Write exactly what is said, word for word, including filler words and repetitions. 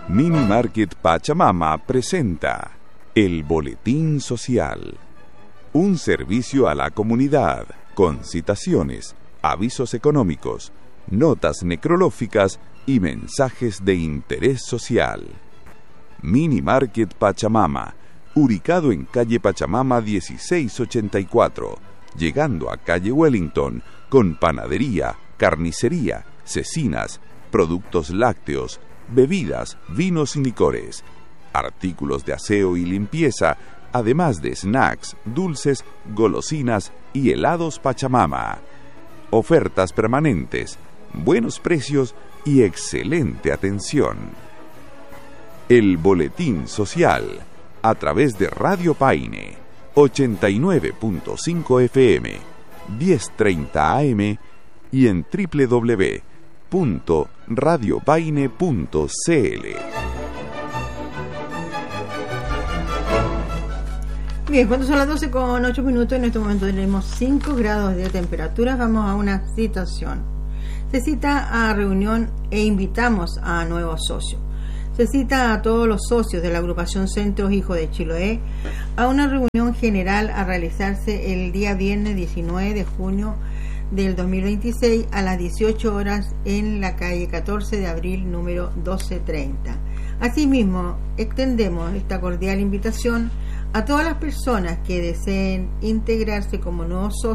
Mini Market Pachamama presenta El Boletín Social, un servicio a la comunidad con citaciones, avisos económicos, notas necrológicas y mensajes de interés social. Mini Market Pachamama, ubicado en calle Pachamama dieciséis ochenta y cuatro, llegando a calle Wellington, con panadería, carnicería, cecinas, productos lácteos, bebidas, vinos y licores, artículos de aseo y limpieza, además de snacks, dulces, golosinas y helados Pachamama. Ofertas permanentes, buenos precios y excelente atención. El Boletín Social, a través de Radio Paine, ochenta y nueve punto cinco F M, diez treinta A M y en doble u doble u doble u punto radio paine punto c l. Bien, cuando son las doce con ocho minutos, en este momento tenemos cinco grados de temperatura. Vamos a una citación. Se cita a reunión e invitamos a nuevos socios. Se cita a todos los socios de la agrupación Centros Hijos de Chiloé a una reunión general a realizarse el día viernes diecinueve de junio del dos mil veintiséis a las dieciocho horas en la calle catorce de abril número doce treinta. Asimismo, extendemos esta cordial invitación a todas las personas que deseen integrarse como nuevos socios